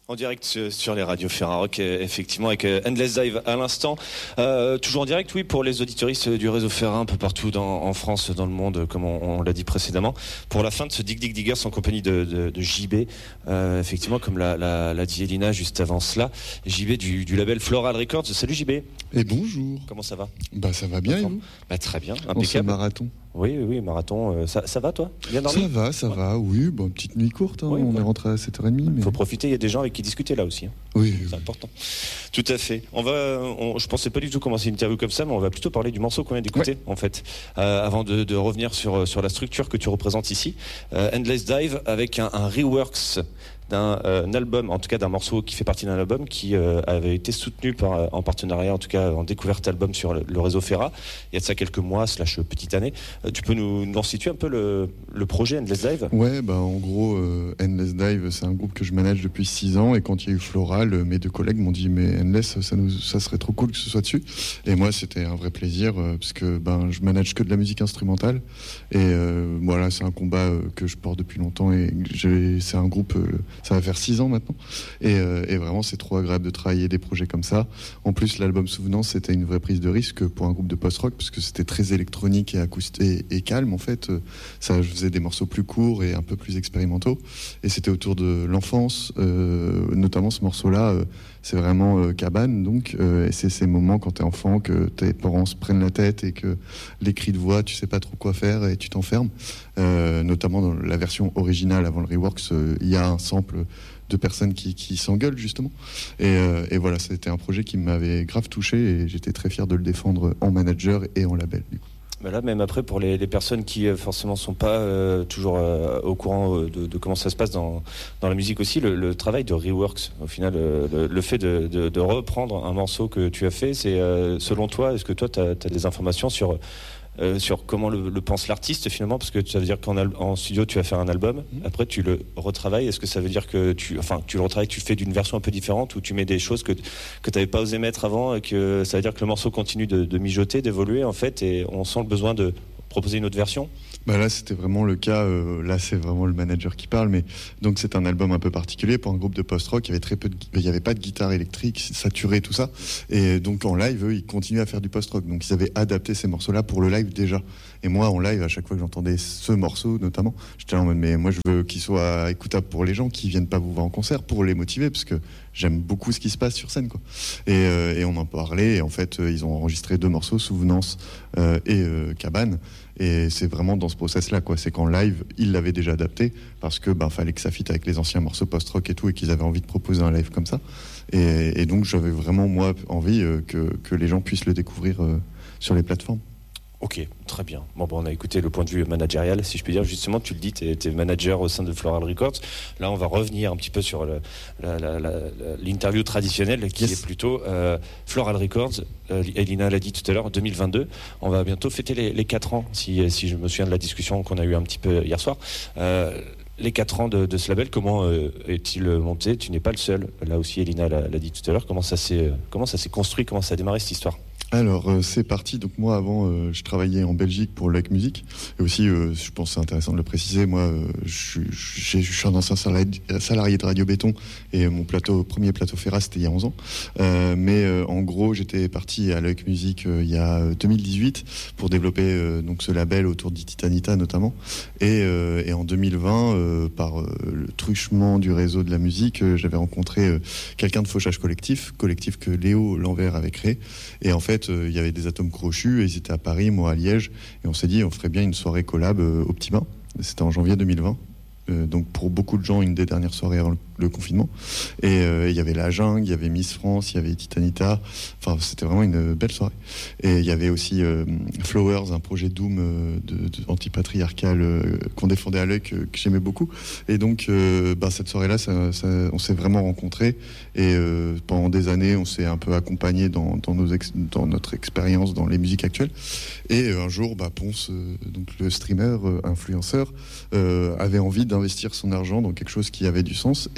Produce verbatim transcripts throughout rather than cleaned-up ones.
En direct sur les radios Ferrarock, effectivement, avec Endless Dive à l'instant. Euh, toujours en direct, oui, pour les auditoristes du réseau Ferra, un peu partout dans, en France, dans le monde, comme on, on l'a dit précédemment, pour la fin de ce Dig Dig Diggers en compagnie de, de, de J B. Euh, effectivement, comme l'a, l'a, l'a dit Elina juste avant cela, J B du, du label Floral Records. Salut J B. Et bonjour. Comment ça va ? Bah ça va bien, et vous ? Bah très bien, impeccable. On se marathon. Oui, oui, oui, marathon. Euh, ça, ça va, toi ? Bien dormi ? Ça va, ça ouais. va, oui. Bon, petite nuit courte, hein, oui, on ouais. est rentré à sept heures trente. Il mais... faut profiter, il y a des gens avec qui discuter là aussi. Hein. Oui. C'est oui. important. Tout à fait. On va, on, je pensais pas du tout commencer une interview comme ça, mais on va plutôt parler du morceau qu'on vient d'écouter, ouais. en fait. Euh, avant de, de revenir sur, sur la structure que tu représentes ici. Euh, Endless Dive avec un, un reworks d'un euh, album, en tout cas d'un morceau qui fait partie d'un album qui euh, avait été soutenu par, euh, en partenariat, en tout cas en découverte album sur le, le réseau Ferra. Il y a de ça quelques mois, slash petite année. Euh, tu peux nous, nous situer un peu le, le projet Endless Dive ? Ouais, bah en gros, euh, Endless Dive, c'est un groupe que je manage depuis six ans et quand il y a eu Floral, euh, mes deux collègues m'ont dit mais Endless, ça, nous, ça serait trop cool que ce soit dessus. Et moi, c'était un vrai plaisir euh, parce que ben, je manage que de la musique instrumentale et euh, voilà, c'est un combat euh, que je porte depuis longtemps et j'ai, c'est un groupe... Euh, ça va faire six ans maintenant et, euh, et vraiment c'est trop agréable de travailler des projets comme ça. En plus l'album Souvenance c'était une vraie prise de risque pour un groupe de post-rock parce que c'était très électronique et acoustique et, et calme en fait. Ça, je faisais des morceaux plus courts et un peu plus expérimentaux et c'était autour de l'enfance, euh, notamment ce morceau là euh, c'est vraiment euh, cabane donc euh, et c'est ces moments quand t'es enfant que tes parents se prennent la tête et que les cris de voix tu sais pas trop quoi faire et tu t'enfermes. Euh, notamment dans la version originale avant le reworks, euh, il y a un sample de personnes qui, qui s'engueulent justement et, euh, et voilà, c'était un projet qui m'avait grave touché et j'étais très fier de le défendre en manager et en label du coup. Mais là, même après, pour les, les personnes qui euh, forcément sont pas euh, toujours euh, au courant de, de comment ça se passe dans, dans la musique aussi, le, le travail de reworks, au final, euh, le, le fait de, de, de reprendre un morceau que tu as fait, c'est euh, selon toi, est-ce que toi, tu as des informations sur Euh, sur comment le, le pense l'artiste finalement, parce que ça veut dire qu'en al- en studio tu vas faire un album, mmh. après tu le retravailles, est-ce que ça veut dire que tu, enfin, tu le retravailles, tu le fais d'une version un peu différente, ou tu mets des choses que, que tu n'avais pas osé mettre avant, et que ça veut dire que le morceau continue de, de mijoter, d'évoluer en fait, et on sent le besoin de proposer une autre version? Bah là c'était vraiment le cas, euh, là c'est vraiment le manager qui parle, mais donc c'est un album un peu particulier pour un groupe de post-rock, il y avait très peu de, il y avait pas de guitare électrique saturée tout ça, et donc en live eux ils continuaient à faire du post-rock, donc ils avaient adapté ces morceaux là pour le live déjà, et moi en live à chaque fois que j'entendais ce morceau notamment, j'étais là en mode mais moi je veux qu'il soit écoutable pour les gens qui viennent pas vous voir en concert, pour les motiver, parce que j'aime beaucoup ce qui se passe sur scène quoi. Et, euh, et on en parlait et en fait euh, ils ont enregistré deux morceaux, Souvenance euh, et euh, Cabane. Et c'est vraiment dans ce process-là, quoi. C'est qu'en live, ils l'avaient déjà adapté parce que ben fallait que ça fitte avec les anciens morceaux post-rock et tout, et qu'ils avaient envie de proposer un live comme ça. Et, et donc j'avais vraiment moi envie euh, que que les gens puissent le découvrir euh, sur les plateformes. Ok, très bien. Bon, bon, on a écouté le point de vue managérial, si je puis dire. Justement, tu le dis, tu es manager au sein de Floral Records. Là, on va revenir un petit peu sur le, la, la, la, l'interview traditionnelle qui yes. est plutôt euh, Floral Records. Euh, Elina l'a dit tout à l'heure, deux mille vingt-deux. On va bientôt fêter les, les quatre ans, si, si je me souviens de la discussion qu'on a eue un petit peu hier soir. Euh, les quatre ans de, de ce label, comment euh, est-il monté? Tu n'es pas le seul. Là aussi, Elina l'a, l'a dit tout à l'heure. Comment ça s'est, comment ça s'est construit? Comment ça a démarré cette histoire? Alors euh, c'est parti, donc moi avant euh, je travaillais en Belgique pour Like Music et aussi euh, je pense que c'est intéressant de le préciser, moi euh, je, je, je suis un ancien salarié de Radio Béton et mon plateau, premier plateau Ferra c'était il y a onze ans, euh, mais euh, en gros j'étais parti à Like Music euh, il y a deux mille dix-huit pour développer euh, donc ce label autour d'Ititanita notamment et, euh, et en deux mille vingt euh, par euh, le truchement du réseau de la musique euh, j'avais rencontré euh, quelqu'un de Fauchage Collectif, collectif que Léo Lanvers avait créé et en fait il euh, y avait des atomes crochus et ils étaient à Paris, moi à Liège et on s'est dit on ferait bien une soirée collab euh, au Petit Bain, c'était en janvier deux mille vingt. Euh, donc pour beaucoup de gens une des dernières soirées avant le, le confinement et il euh, y avait la Jungle, il y avait Miss France, il y avait Titanita, enfin c'était vraiment une belle soirée et il y avait aussi euh, Flowers, un projet Doom euh, de, de anti-patriarcal euh, qu'on défendait à l'œil que, que j'aimais beaucoup et donc euh, bah, cette soirée là ça, ça, on s'est vraiment rencontrés et euh, pendant des années on s'est un peu accompagnés dans, dans, nos ex, dans notre expérience dans les musiques actuelles et euh, un jour bah, Ponce, euh, donc le streamer, euh, influenceur euh, avait envie d'investir son argent dans quelque chose qui avait du sens et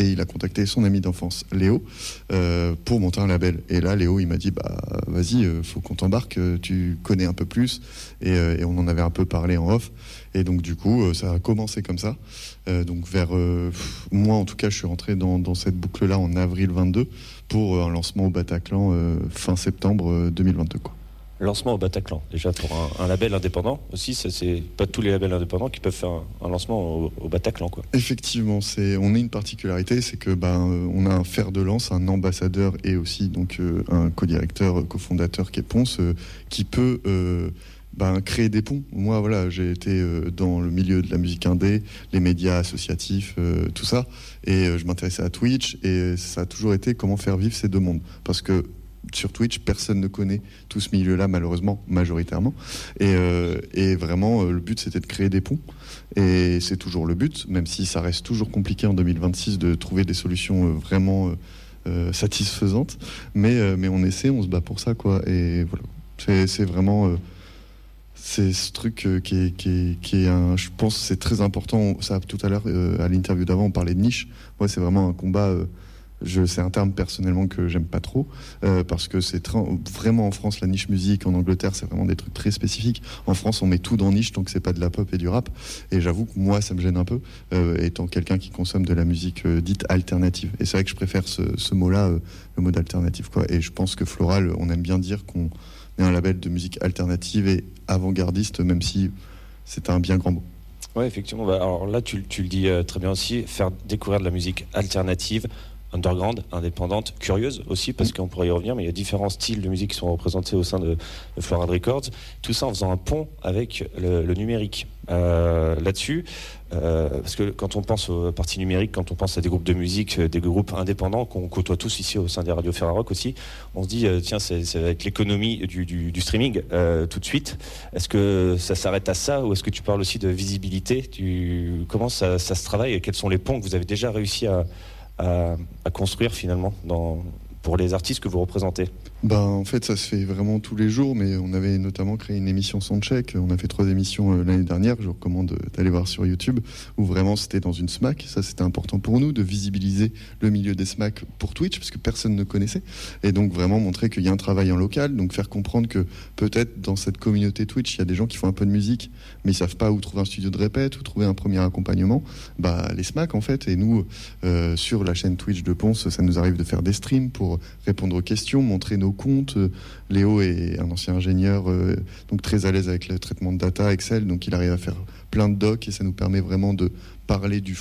et il a contacté son ami d'enfance, Léo, euh, pour monter un label. Et là, Léo, il m'a dit, bah, vas-y, euh, faut qu'on t'embarque, euh, tu connais un peu plus. Et, euh, et on en avait un peu parlé en off. Et donc, du coup, euh, ça a commencé comme ça. Euh, donc, vers, euh, moi, en tout cas, je suis rentré dans, dans cette boucle-là en avril vingt-deux pour un lancement au Bataclan euh, fin septembre euh, deux mille vingt-deux, quoi. Lancement au Bataclan, déjà pour un, un label indépendant aussi, ça, c'est pas tous les labels indépendants qui peuvent faire un, un lancement au, au Bataclan, quoi. Effectivement, c'est, on a une particularité, c'est que ben, on a un fer de lance, un ambassadeur et aussi donc euh, un co-directeur, cofondateur qui est Ponce, euh, qui peut euh, ben, créer des ponts. Moi, voilà, j'ai été euh, dans le milieu de la musique indé, les médias associatifs, euh, tout ça, et euh, je m'intéressais à Twitch, et ça a toujours été comment faire vivre ces deux mondes, parce que sur Twitch, personne ne connaît tout ce milieu-là, malheureusement, majoritairement. Et, euh, et vraiment, euh, le but, c'était de créer des ponts. Et c'est toujours le but, même si ça reste toujours compliqué en deux mille vingt-six de trouver des solutions euh, vraiment euh, satisfaisantes. Mais, euh, mais on essaie, on se bat pour ça, quoi. Et voilà, c'est, c'est vraiment... Euh, c'est ce truc euh, qui est, qui est, qui est un... Je pense que c'est très important. Ça, tout à l'heure, euh, à l'interview d'avant, on parlait de niche. Moi, c'est vraiment un combat... Euh, Je, c'est un terme personnellement que j'aime pas trop euh, parce que c'est tra- vraiment en France la niche musique, en Angleterre c'est vraiment des trucs très spécifiques. En France on met tout dans niche donc c'est pas de la pop et du rap. Et j'avoue que moi ça me gêne un peu euh, étant quelqu'un qui consomme de la musique euh, dite alternative. Et c'est vrai que je préfère ce, ce mot-là, euh, le mot d'alternative quoi. Et je pense que Floral, on aime bien dire qu'on est un label de musique alternative et avant-gardiste, même si c'est un bien grand mot. Ouais, effectivement. Bah, alors là tu, tu le dis euh, très bien aussi, faire découvrir de la musique alternative, underground, indépendante, curieuse aussi, parce qu'on pourrait y revenir, mais il y a différents styles de musique qui sont représentés au sein de, de Floral Records. Tout ça en faisant un pont avec le, le numérique. Euh, là-dessus, euh, parce que quand on pense aux parties numériques, quand on pense à des groupes de musique, des groupes indépendants qu'on côtoie tous ici au sein des radios Ferrarock aussi, on se dit, euh, tiens, c'est, c'est avec l'économie du, du, du streaming euh, tout de suite. Est-ce que ça s'arrête à ça ou est-ce que tu parles aussi de visibilité tu, Comment ça, ça se travaille et quels sont les ponts que vous avez déjà réussi à À, à construire finalement dans, pour les artistes que vous représentez? Ben, en fait, ça se fait vraiment tous les jours, mais on avait notamment créé une émission Soundcheck. On a fait trois émissions euh, l'année dernière, je vous recommande d'aller voir sur YouTube, où vraiment c'était dans une SMAC. Ça, c'était important pour nous, de visibiliser le milieu des SMAC pour Twitch, parce que personne ne connaissait. Et donc, vraiment montrer qu'il y a un travail en local, donc faire comprendre que peut-être dans cette communauté Twitch, il y a des gens qui font un peu de musique, mais ils savent pas où trouver un studio de répète, où trouver un premier accompagnement. Bah, les SMAC, en fait. Et nous, euh, sur la chaîne Twitch de Ponce, ça nous arrive de faire des streams pour répondre aux questions, montrer nos comptes. Léo est un ancien ingénieur, euh, donc très à l'aise avec le traitement de data, Excel, donc il arrive à faire plein de docs et ça nous permet vraiment de parler du